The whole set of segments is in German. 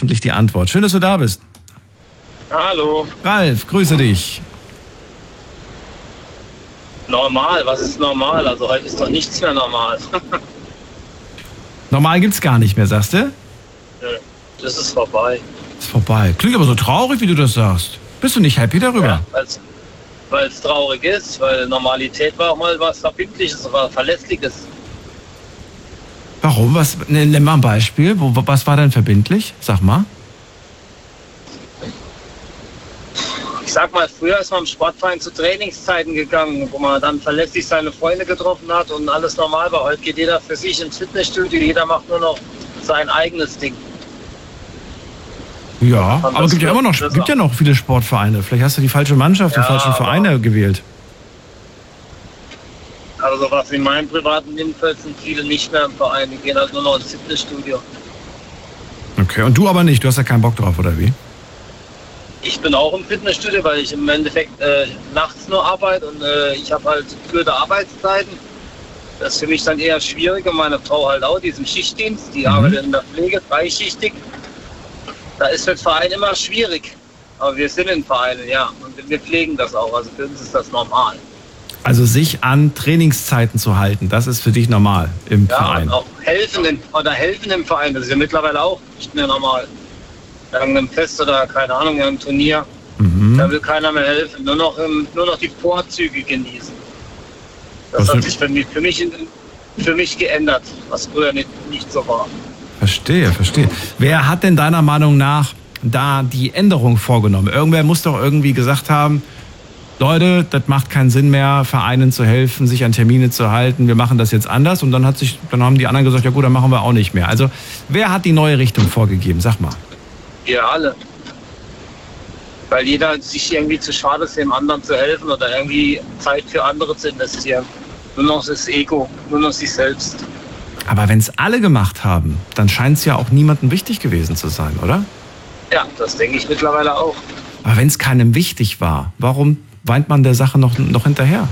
hoffentlich die Antwort. Schön, dass du da bist. Hallo. Ralf, grüße dich. Normal, was ist normal? Also heute ist doch nichts mehr normal. Normal gibt's gar nicht mehr, sagst du? Das ist vorbei. Ist vorbei. Klingt aber so traurig, wie du das sagst. Bist du nicht happy darüber? Ja, weil es traurig ist, weil Normalität war auch mal was Verbindliches, was Verlässliches. Warum? Nenn mal ein Beispiel. Was war denn verbindlich? Sag mal. Ich sag mal, früher ist man im Sportverein zu Trainingszeiten gegangen, wo man dann verlässlich seine Freunde getroffen hat und alles normal war. Heute geht jeder für sich ins Fitnessstudio, jeder macht nur noch sein eigenes Ding. Ja, aber es gibt ja noch viele Sportvereine. Vielleicht hast du die falsche Mannschaft, die falschen Vereine gewählt. Also was in meinem privaten Umfeld sind viele nicht mehr im Verein, die gehen halt nur noch ins Fitnessstudio. Okay, und du aber nicht, du hast ja keinen Bock drauf, oder wie? Ich bin auch im Fitnessstudio, weil ich im Endeffekt nachts nur arbeite und ich habe halt geführte Arbeitszeiten. Das ist für mich dann eher schwierig und meine Frau halt auch, die ist im Schichtdienst, die arbeitet in der Pflege, dreischichtig. Da ist für den Verein immer schwierig, aber wir sind in Vereinen, ja, und wir pflegen das auch, also für uns ist das normal. Also sich an Trainingszeiten zu halten, das ist für dich normal im Verein? Ja, und auch helfen im Verein, das ist ja mittlerweile auch nicht mehr normal. Irgendeinem Fest oder keine Ahnung, einem Turnier, da will keiner mehr helfen, nur noch die Vorzüge genießen. Das hat sich für mich geändert, was früher nicht so war. Verstehe. Wer hat denn deiner Meinung nach da die Änderung vorgenommen? Irgendwer muss doch irgendwie gesagt haben, Leute, das macht keinen Sinn mehr, Vereinen zu helfen, sich an Termine zu halten, wir machen das jetzt anders. Und dann haben die anderen gesagt, ja gut, dann machen wir auch nicht mehr. Also wer hat die neue Richtung vorgegeben? Sag mal. Wir alle. Weil jeder sich irgendwie zu schade ist, dem anderen zu helfen oder irgendwie Zeit für andere zu investieren. Nur noch das Ego, nur noch sich selbst. Aber wenn es alle gemacht haben, dann scheint es ja auch niemandem wichtig gewesen zu sein, oder? Ja, das denke ich mittlerweile auch. Aber wenn es keinem wichtig war, warum weint man der Sache noch hinterher?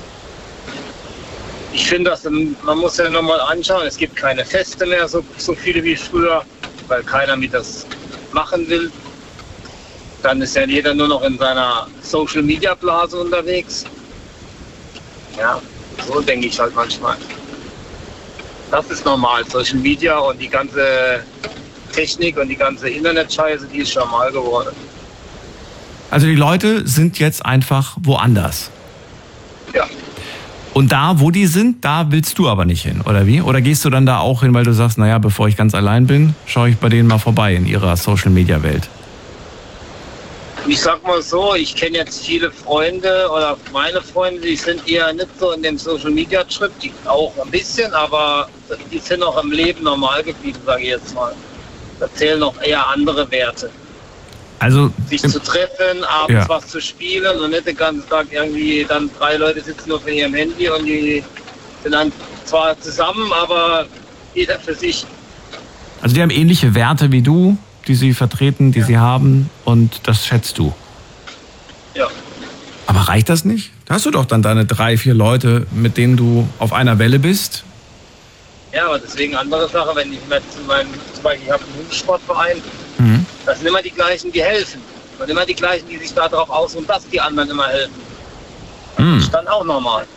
Ich finde, man muss ja nochmal anschauen, es gibt keine Feste mehr, so viele wie früher, weil keiner mit das machen will. Dann ist ja jeder nur noch in seiner Social-Media-Blase unterwegs. Ja, so denke ich halt manchmal. Das ist normal. Social Media und die ganze Technik und die ganze Internetscheiße, die ist normal geworden. Also die Leute sind jetzt einfach woanders. Ja. Und da, wo die sind, da willst du aber nicht hin, oder wie? Oder gehst du dann da auch hin, weil du sagst, naja, bevor ich ganz allein bin, schaue ich bei denen mal vorbei in ihrer Social-Media-Welt? Ich sag mal so, ich kenne jetzt viele Freunde oder meine Freunde, die sind eher nicht so in dem Social-Media-Trip, die auch ein bisschen, aber die sind auch im Leben normal geblieben, sage ich jetzt mal. Da zählen noch eher andere Werte. Also sich zu treffen, abends was zu spielen und nicht den ganzen Tag irgendwie dann 3 Leute sitzen nur von ihrem Handy und die sind dann zwar zusammen, aber jeder für sich. Also die haben ähnliche Werte wie du, die sie vertreten, die sie haben und das schätzt du. Ja. Aber reicht das nicht? Da hast du doch dann deine 3, 4 Leute, mit denen du auf einer Welle bist. Ja, aber deswegen andere Sache, wenn ich zum Beispiel ich habe einen Hundesportverein, das sind immer die gleichen, die helfen. Und immer die gleichen, die sich darauf ausruhen, dass die anderen immer helfen. Das ist dann auch normal.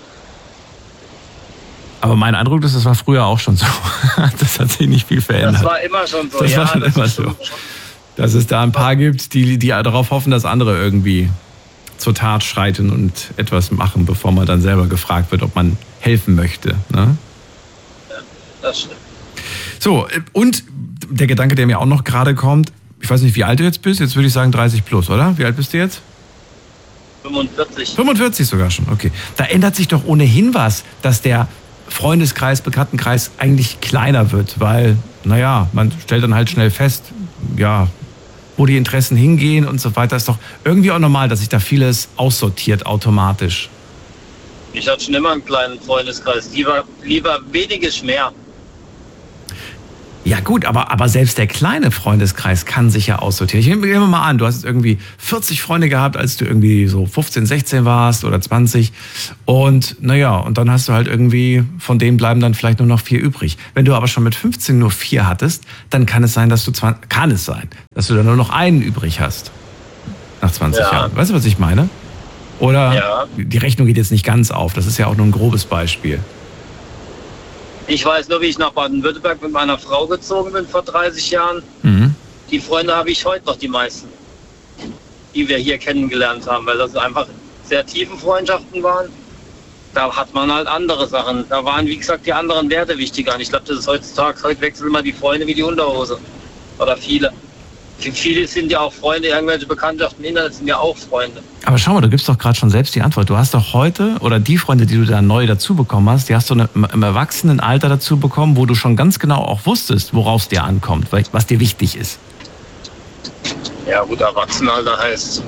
Aber mein Eindruck ist, das war früher auch schon so. Das hat sich nicht viel verändert. Das war immer schon so, das war schon immer so. Dass es da ein paar gibt, die darauf hoffen, dass andere irgendwie zur Tat schreiten und etwas machen, bevor man dann selber gefragt wird, ob man helfen möchte. Ne? Ja, das stimmt. So, und der Gedanke, der mir auch noch gerade kommt, ich weiß nicht, wie alt du jetzt bist, jetzt würde ich sagen 30 plus, oder? Wie alt bist du jetzt? 45. 45 sogar schon, okay. Da ändert sich doch ohnehin was, dass der Freundeskreis, Bekanntenkreis eigentlich kleiner wird, weil, naja, man stellt dann halt schnell fest, ja, wo die Interessen hingehen und so weiter, ist doch irgendwie auch normal, dass sich da vieles aussortiert automatisch. Ich hatte schon immer einen kleinen Freundeskreis, lieber weniges mehr. Ja gut, aber selbst der kleine Freundeskreis kann sich ja aussortieren. Ich nehme mal an, du hast irgendwie 40 Freunde gehabt, als du irgendwie so 15, 16 warst oder 20. Und naja, und dann hast du halt irgendwie, von denen bleiben dann vielleicht nur noch 4 übrig. Wenn du aber schon mit 15 nur 4 hattest, dann kann es sein, dass du dann nur noch einen übrig hast. Nach 20 Jahren. Weißt du, was ich meine? Oder die Rechnung geht jetzt nicht ganz auf. Das ist ja auch nur ein grobes Beispiel. Ich weiß nur, wie ich nach Baden-Württemberg mit meiner Frau gezogen bin vor 30 Jahren. Die Freunde habe ich heute noch, die meisten, die wir hier kennengelernt haben, weil das einfach sehr tiefe Freundschaften waren. Da hat man halt andere Sachen. Da waren, wie gesagt, die anderen Werte wichtiger. Und ich glaube, das ist heutzutage, heute wechseln immer die Freunde wie die Unterhose. Oder viele. Viele sind ja auch Freunde, irgendwelche Bekanntschaften im Internet sind ja auch Freunde. Aber schau mal, du gibst doch gerade schon selbst die Antwort. Du hast doch heute, oder die Freunde, die du da neu dazu bekommen hast, die hast du im Erwachsenenalter dazu bekommen, wo du schon ganz genau auch wusstest, worauf es dir ankommt, was dir wichtig ist. Ja gut, Erwachsenenalter heißt,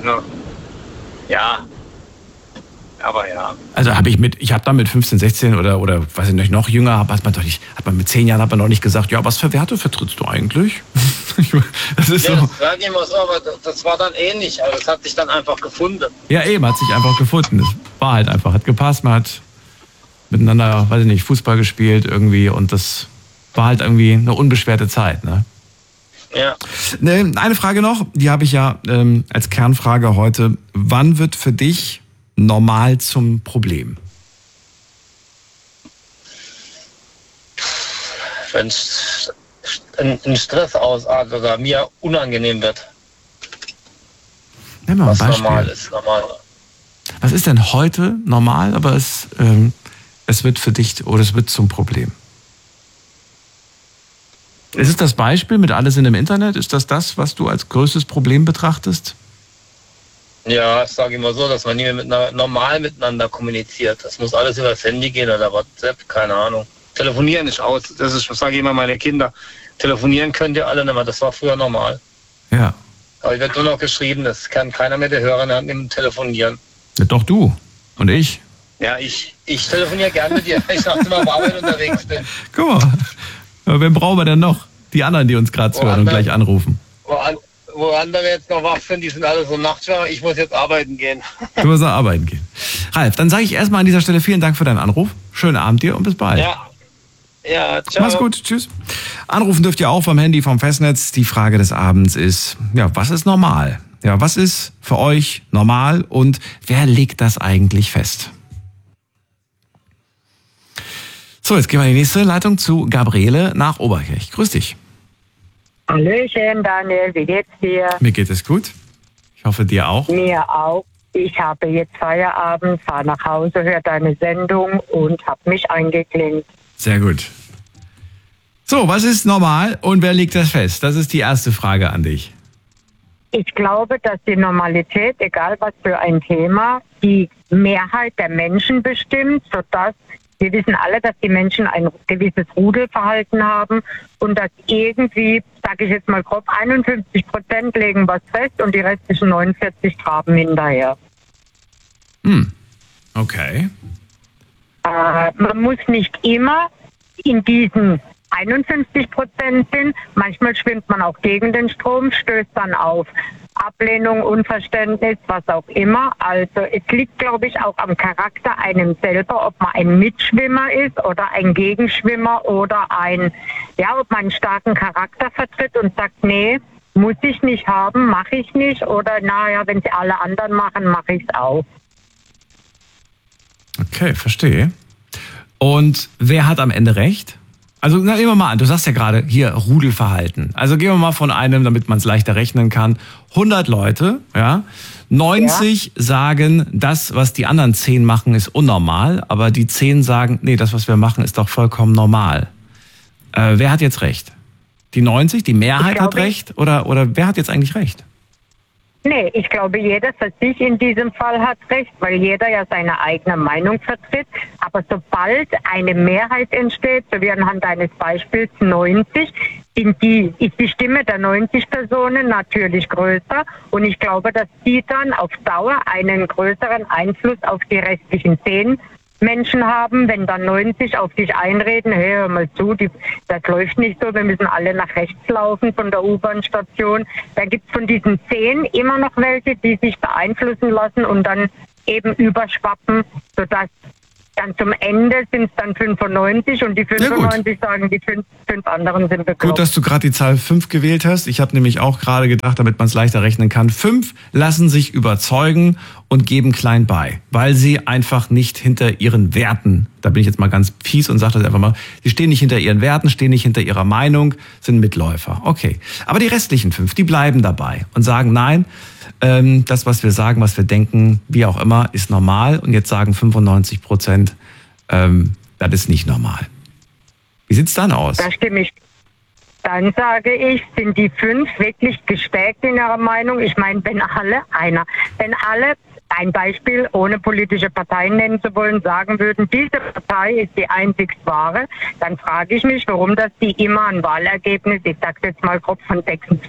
aber ja. Also ich habe da mit 15, 16 oder weiß ich nicht, noch jünger, hat man mit 10 Jahren noch nicht gesagt, ja, was für Werte vertrittst du eigentlich? Das ist so. Das sag ich mal so, aber das war dann ähnlich. Also es hat sich dann einfach gefunden. Ja, eben, hat sich einfach gefunden. Es war halt einfach, hat gepasst, man hat miteinander, weiß ich nicht, Fußball gespielt irgendwie und das war halt irgendwie eine unbeschwerte Zeit, ne? Ja. Eine Frage noch, die habe ich ja als Kernfrage heute. Wann wird für dich normal zum Problem? Wenn es ein Stress ausartet oder mir unangenehm wird. Nimm mal ein was Beispiel. Normal ist, normal. Was ist denn heute normal, aber es wird für dich oder es wird zum Problem? Ist es das Beispiel mit alles in dem Internet? Ist das, was du als größtes Problem betrachtest? Ja, ich sage immer so, dass man nie normal miteinander kommuniziert. Das muss alles über das Handy gehen oder WhatsApp, keine Ahnung. Telefonieren ist aus. Das ist, was sage ich immer meine Kinder. Telefonieren könnt ihr alle nicht mehr. Das war früher normal. Ja. Aber wird nur noch geschrieben. Das kann keiner mehr der Hörer mit dem Telefonieren. Ja, doch du und ich. Ja, ich telefoniere gerne mit dir, weil ich nachts immer auf Arbeit unterwegs bin. Guck mal, wen brauchen wir denn noch? Die anderen, die uns gerade zuhören und gleich anrufen. Wo andere jetzt noch wach sind, die sind alle so nachtschwach. Ich muss jetzt arbeiten gehen. Du musst arbeiten gehen. Ralf, dann sage ich erstmal an dieser Stelle vielen Dank für deinen Anruf. Schönen Abend dir und bis bald. Ja, ciao. Mach's gut, tschüss. Anrufen dürft ihr auch vom Handy, vom Festnetz. Die Frage des Abends ist, ja, was ist normal? Ja, was ist für euch normal und wer legt das eigentlich fest? So, jetzt gehen wir in die nächste Leitung zu Gabriele nach Oberkirch. Grüß dich. Hallöchen, Daniel, wie geht's dir? Mir geht es gut. Ich hoffe, dir auch. Mir auch. Ich habe jetzt Feierabend, fahre nach Hause, höre deine Sendung und habe mich eingeklinkt. Sehr gut. So, was ist normal und wer legt das fest? Das ist die erste Frage an dich. Ich glaube, dass die Normalität, egal was für ein Thema, die Mehrheit der Menschen bestimmt, sodass wir wissen alle, dass die Menschen ein gewisses Rudelverhalten haben und dass irgendwie, sage ich jetzt mal grob, 51% legen was fest und die restlichen 49 traben hinterher. Okay. Man muss nicht immer in diesen 51% sind. Manchmal schwimmt man auch gegen den Strom, stößt dann auf Ablehnung, Unverständnis, was auch immer. Also es liegt, glaube ich, auch am Charakter einem selber, ob man ein Mitschwimmer ist oder ein Gegenschwimmer oder ob man einen starken Charakter vertritt und sagt, nee, muss ich nicht haben, mache ich nicht. Oder naja, wenn sie alle anderen machen, mache ich es auch. Okay, verstehe. Und wer hat am Ende recht? Also nehmen wir mal an, du sagst ja gerade hier Rudelverhalten. Also gehen wir mal von einem, damit man es leichter rechnen kann, 100 Leute, ja, 90 sagen, das, was die anderen 10 machen, ist unnormal, aber die 10 sagen, nee, das, was wir machen, ist doch vollkommen normal. Wer hat jetzt recht? Die 90, die Mehrheit hat recht oder wer hat jetzt eigentlich recht? Nee, ich glaube, jeder für sich in diesem Fall hat recht, weil jeder ja seine eigene Meinung vertritt. Aber sobald eine Mehrheit entsteht, so wie anhand eines Beispiels 90, ist die Stimme der 90 Personen natürlich größer. Und ich glaube, dass die dann auf Dauer einen größeren Einfluss auf die restlichen 10 Menschen haben, wenn dann 90 auf dich einreden, hey, hör mal zu, das läuft nicht so, wir müssen alle nach rechts laufen von der U-Bahn-Station. Da gibt es von diesen 10 immer noch welche, die sich beeinflussen lassen und dann eben überschwappen, sodass dann zum Ende sind es dann 95 und die 95 sagen, die fünf anderen sind bekloppt. Gut, dass du gerade die Zahl 5 gewählt hast. Ich habe nämlich auch gerade gedacht, damit man es leichter rechnen kann, 5 lassen sich überzeugen und geben klein bei, weil sie einfach nicht hinter ihren Werten, da bin ich jetzt mal ganz fies und sage das einfach mal, sie stehen nicht hinter ihren Werten, stehen nicht hinter ihrer Meinung, sind Mitläufer. Okay, aber die restlichen 5, die bleiben dabei und sagen, nein, das, was wir sagen, was wir denken, wie auch immer, ist normal. Und jetzt sagen 95%, das ist nicht normal. Wie sieht's dann aus? Da stimme ich. Dann sage ich, sind die 5 wirklich gestärkt in ihrer Meinung? Ich meine, wenn alle, ein Beispiel, ohne politische Parteien nennen zu wollen, sagen würden, diese Partei ist die einzig wahre, dann frage ich mich, warum das die immer ein Wahlergebnis, ich sage jetzt mal grob, von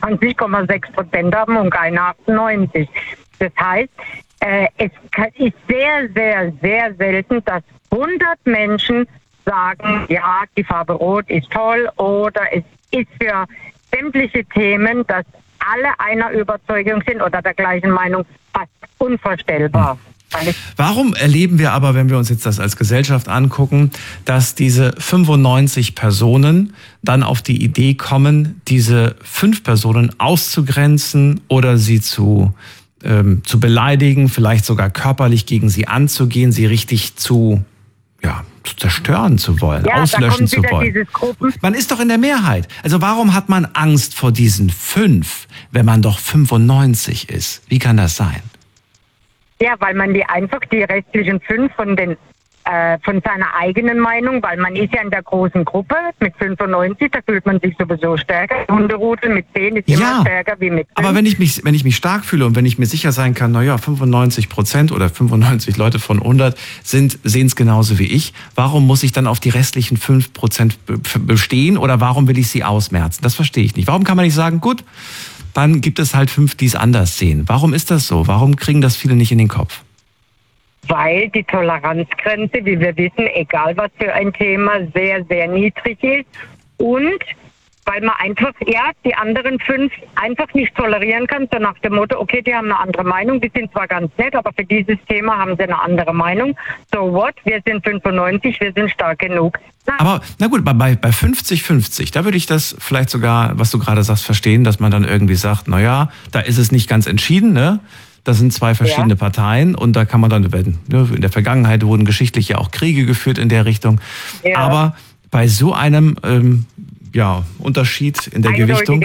26,6% haben und keine 98. Das heißt, es ist sehr, sehr, sehr selten, dass 100 Menschen sagen, ja, die Farbe Rot ist toll, oder es ist für sämtliche Themen, dass alle einer Überzeugung sind oder der gleichen Meinung, fast unvorstellbar. Warum erleben wir aber, wenn wir uns jetzt das als Gesellschaft angucken, dass diese 95 Personen dann auf die Idee kommen, diese 5 Personen auszugrenzen oder sie zu beleidigen, vielleicht sogar körperlich gegen sie anzugehen, sie richtig zu zerstören zu wollen, auslöschen zu wollen. Man ist doch in der Mehrheit. Also warum hat man Angst vor diesen 5, wenn man doch 95 ist? Wie kann das sein? Ja, weil man die restlichen 5 von seiner eigenen Meinung, weil man ist ja in der großen Gruppe mit 95, da fühlt man sich sowieso stärker. Hunderudel mit 10 ist immer stärker wie mit 5. Aber wenn ich mich stark fühle und wenn ich mir sicher sein kann, 95% oder 95 Leute von 100 sehen es genauso wie ich, warum muss ich dann auf die restlichen 5% bestehen oder warum will ich sie ausmerzen? Das verstehe ich nicht. Warum kann man nicht sagen, gut, dann gibt es halt 5, die es anders sehen. Warum ist das so? Warum kriegen das viele nicht in den Kopf? Weil die Toleranzgrenze, wie wir wissen, egal was für ein Thema, sehr, sehr niedrig ist und weil man einfach, die anderen 5 einfach nicht tolerieren kann, so nach dem Motto, okay, die haben eine andere Meinung, die sind zwar ganz nett, aber für dieses Thema haben sie eine andere Meinung. So what? Wir sind 95, wir sind stark genug. Aber na gut, bei 50-50, da würde ich das vielleicht sogar, was du gerade sagst, verstehen, dass man dann irgendwie sagt, da ist es nicht ganz entschieden, ne? Das sind 2 verschiedene Parteien und da kann man dann, in der Vergangenheit wurden geschichtlich ja auch Kriege geführt in der Richtung. Ja. Aber bei so einem Unterschied in der Gewichtung.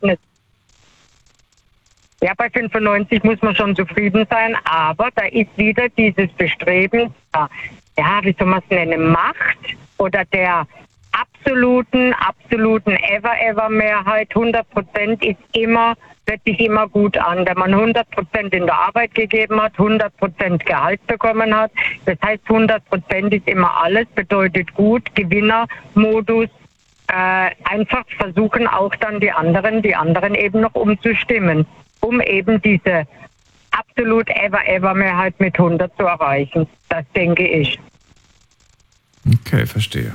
Ja, bei 95 muss man schon zufrieden sein, aber da ist wieder dieses Bestreben, wie soll man es nennen, Macht oder der absoluten Ever-Mehrheit, 100% hört sich immer gut an, wenn man 100% in der Arbeit gegeben hat, 100% Gehalt bekommen hat. Das heißt, 100% ist immer alles, bedeutet gut, Gewinnermodus, einfach versuchen auch dann die anderen eben noch umzustimmen, um eben diese absolut Ever-Mehrheit mit 100 zu erreichen. Das denke ich. Okay, verstehe.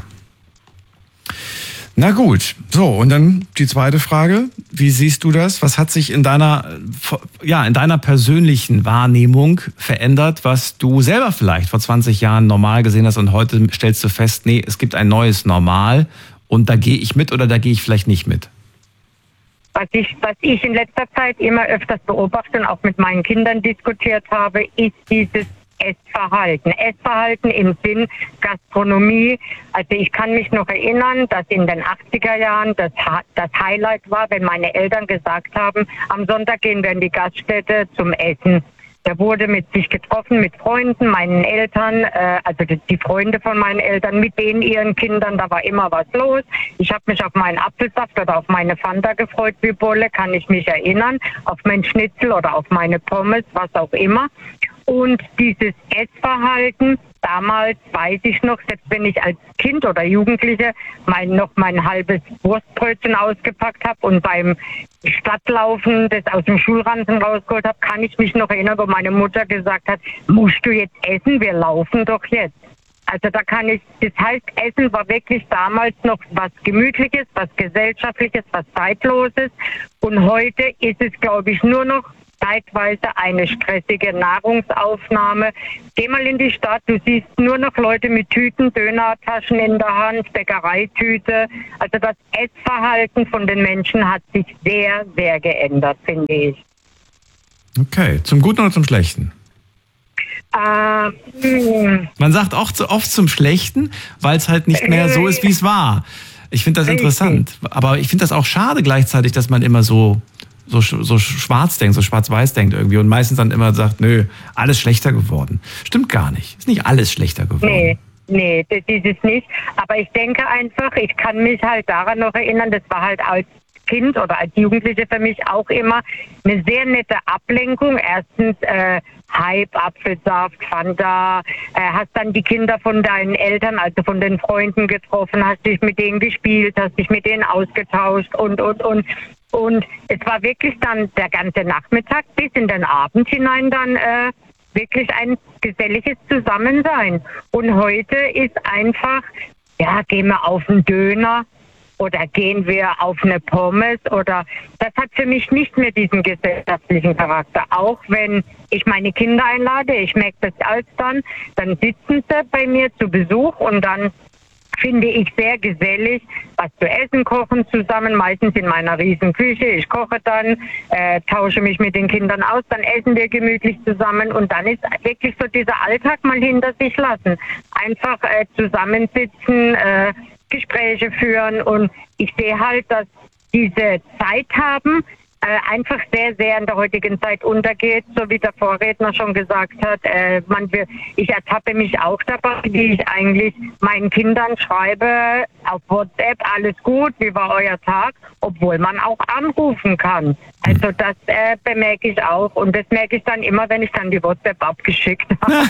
Na gut, so und dann die zweite Frage, wie siehst du das? Was hat sich in deiner persönlichen Wahrnehmung verändert, was du selber vielleicht vor 20 Jahren normal gesehen hast und heute stellst du fest, nee, es gibt ein neues Normal und da gehe ich mit oder da gehe ich vielleicht nicht mit? Was ich in letzter Zeit immer öfters beobachtet und auch mit meinen Kindern diskutiert habe, ist dieses Essverhalten. Essverhalten im Sinn Gastronomie. Also ich kann mich noch erinnern, dass in den 80er Jahren das Highlight war, wenn meine Eltern gesagt haben, am Sonntag gehen wir in die Gaststätte zum Essen. Da wurde mit sich getroffen, mit Freunden, meinen Eltern, also die Freunde von meinen Eltern, mit denen ihren Kindern, da war immer was los. Ich habe mich auf meinen Apfelsaft oder auf meine Fanta gefreut wie Bolle, kann ich mich erinnern, auf mein Schnitzel oder auf meine Pommes, was auch immer. Und dieses Essverhalten, damals weiß ich noch, selbst wenn ich als Kind oder Jugendliche mein halbes Wurstbrötchen ausgepackt habe und beim Stadtlaufen das aus dem Schulranzen rausgeholt habe, kann ich mich noch erinnern, wo meine Mutter gesagt hat, musst du jetzt essen, wir laufen doch jetzt. Also das heißt, Essen war wirklich damals noch was Gemütliches, was Gesellschaftliches, was Zeitloses. Und heute ist es, glaube ich, nur noch zeitweise eine stressige Nahrungsaufnahme. Geh mal in die Stadt, du siehst nur noch Leute mit Tüten, Dönertaschen in der Hand, Bäckereitüte. Also das Essverhalten von den Menschen hat sich sehr, sehr geändert, finde ich. Okay, zum Guten oder zum Schlechten? Man sagt auch oft zum Schlechten, weil es halt nicht mehr so ist, wie es war. Ich finde das interessant. Aber ich finde das auch schade gleichzeitig, dass man immer so schwarz denkt, so schwarz-weiß denkt irgendwie und meistens dann immer sagt, nö, alles schlechter geworden. Stimmt gar nicht. Ist nicht alles schlechter geworden. Nee, das ist es nicht. Aber ich denke einfach, ich kann mich halt daran noch erinnern, das war halt als Kind oder als Jugendliche für mich auch immer eine sehr nette Ablenkung. Erstens Hype, Apfelsaft, Fanta, hast dann die Kinder von deinen Eltern, also von den Freunden getroffen, hast dich mit denen gespielt, hast dich mit denen ausgetauscht und. Und es war wirklich dann der ganze Nachmittag bis in den Abend hinein dann wirklich ein geselliges Zusammensein. Und heute ist einfach, ja, gehen wir auf einen Döner oder gehen wir auf eine Pommes oder das hat für mich nicht mehr diesen gesellschaftlichen Charakter. Auch wenn ich meine Kinder einlade, ich merke das alsdann, dann sitzen sie bei mir zu Besuch und dann finde ich sehr gesellig, was zu essen kochen zusammen, meistens in meiner riesen Küche. Ich koche dann, tausche mich mit den Kindern aus, dann essen wir gemütlich zusammen und dann ist wirklich so dieser Alltag mal hinter sich lassen. Einfach zusammensitzen, Gespräche führen und ich sehe halt, dass diese Zeit haben, einfach sehr, sehr in der heutigen Zeit untergeht, so wie der Vorredner schon gesagt hat. Ich ertappe mich auch dabei, wie ich eigentlich meinen Kindern schreibe auf WhatsApp, alles gut, wie war euer Tag, obwohl man auch anrufen kann. Also das bemerke ich auch und das merke ich dann immer, wenn ich dann die WhatsApp abgeschickt habe.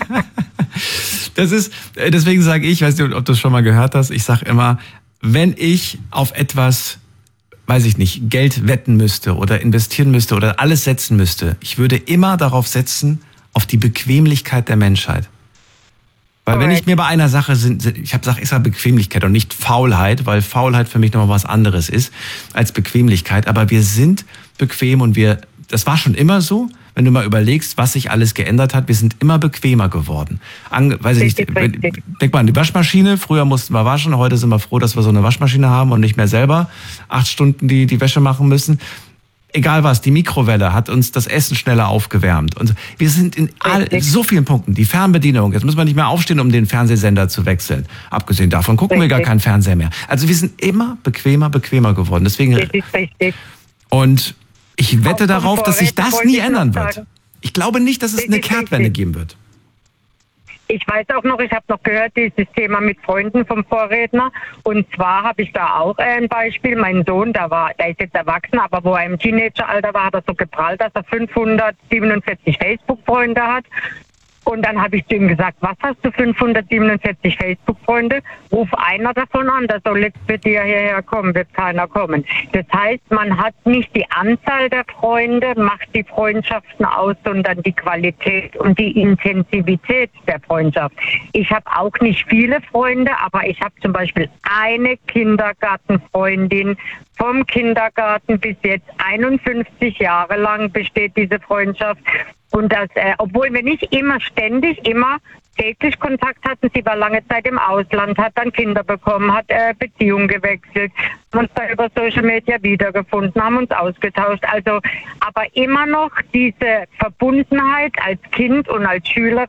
Deswegen sage ich, weiß nicht, ob du es schon mal gehört hast, ich sage immer, wenn ich auf etwas, weiß ich nicht, Geld wetten müsste oder investieren müsste oder alles setzen müsste, ich würde immer darauf setzen, auf die Bequemlichkeit der Menschheit. Weil wenn ich mir bei einer Sache ich sage Bequemlichkeit und nicht Faulheit, weil Faulheit für mich nochmal was anderes ist als Bequemlichkeit, aber wir sind bequem und das war schon immer so, wenn du mal überlegst, was sich alles geändert hat, wir sind immer bequemer geworden. Weiß ich nicht, denk mal an die Waschmaschine, früher mussten wir waschen, heute sind wir froh, dass wir so eine Waschmaschine haben und nicht mehr selber 8 Stunden die Wäsche machen müssen. Egal was, die Mikrowelle hat uns das Essen schneller aufgewärmt. Und wir sind in so vielen Punkten. Die Fernbedienung, jetzt müssen wir nicht mehr aufstehen, um den Fernsehsender zu wechseln. Abgesehen davon gucken wir gar keinen Fernseher mehr. Also wir sind immer bequemer geworden. Deswegen. Und ich wette darauf, dass sich das nie ändern wird. Ich glaube nicht, dass es eine Kehrtwende geben wird. Ich weiß auch noch, ich habe noch gehört, dieses Thema mit Freunden vom Vorredner. Und zwar habe ich da auch ein Beispiel. Mein Sohn, der ist jetzt erwachsen, aber wo er im Teenageralter war, hat er so geprallt, dass er 547 Facebook-Freunde hat. Und dann habe ich zu ihm gesagt, was hast du 547 Facebook-Freunde? Ruf einer davon an, der soll jetzt mit dir hierher kommen, wird keiner kommen. Das heißt, man hat nicht die Anzahl der Freunde, macht die Freundschaften aus, sondern die Qualität und die Intensivität der Freundschaft. Ich habe auch nicht viele Freunde, aber ich habe zum Beispiel eine Kindergartenfreundin, vom Kindergarten bis jetzt 51 Jahre lang besteht diese Freundschaft. Und das, obwohl wir nicht immer täglich Kontakt hatten, sie war lange Zeit im Ausland, hat dann Kinder bekommen, hat Beziehung gewechselt, haben uns da über Social Media wiedergefunden, haben uns ausgetauscht. Also, aber immer noch diese Verbundenheit als Kind und als Schüler